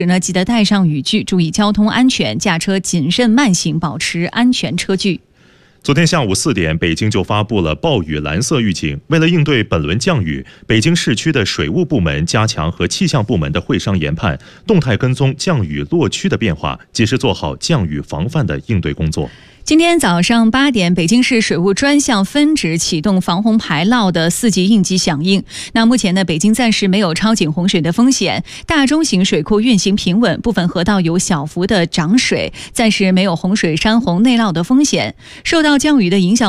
记得带上雨具，注意交通安全，驾车谨慎慢行，保持安全车距。 昨天下午4点，北京就发布了暴雨蓝色预警。为了应对本轮降雨，北京市区的水务部门加强和气象部门的会商研判，动态跟踪降雨落区的变化，及时做好降雨防范的应对工作。 今天早上8点，北京市水务专项分支启动防洪排涝的4级应急响应。那目前呢，北京暂时没有超警洪水的风险，大中型水库运行平稳，部分河道有小幅的涨水，暂时没有洪水山洪内涝的风险。受到降雨的影响，